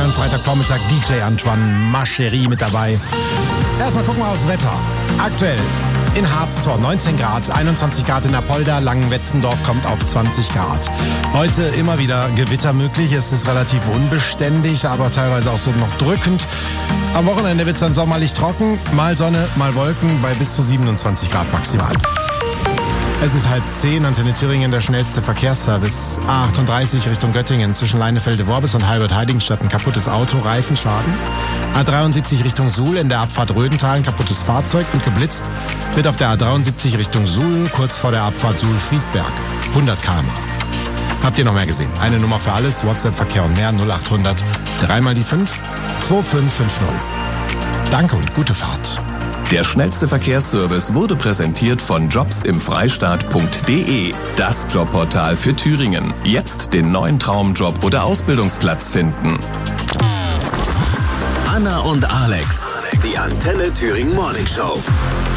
tollen Freitagvormittag. DJ Antoine Mascherie mit dabei. Erstmal gucken wir aufs Wetter. Aktuell in Harztor 19 Grad, 21 Grad in Apolda, Langenwetzendorf kommt auf 20 Grad. Heute immer wieder Gewitter möglich. Es ist relativ unbeständig, aber teilweise auch so noch drückend. Am Wochenende wird es dann sommerlich trocken. Mal Sonne, mal Wolken bei bis zu 27 Grad maximal. Es ist 9:30, Antenne Thüringen, der schnellste Verkehrsservice. A38 Richtung Göttingen zwischen Leinefelde-Worbis und Halbert-Heiligenstadt ein kaputtes Auto, Reifenschaden. A73 Richtung Suhl in der Abfahrt Rödental ein kaputtes Fahrzeug und geblitzt wird auf der A73 Richtung Suhl kurz vor der Abfahrt Suhl-Friedberg. 100 km/h. Habt ihr noch mehr gesehen? Eine Nummer für alles, WhatsApp-Verkehr und mehr 0800 3 mal die 5 2550. Danke und gute Fahrt. Der schnellste Verkehrsservice wurde präsentiert von jobsimfreistaat.de, das Jobportal für Thüringen. Jetzt den neuen Traumjob oder Ausbildungsplatz finden. Anna und Alex, die Antenne Thüringen Morning Show.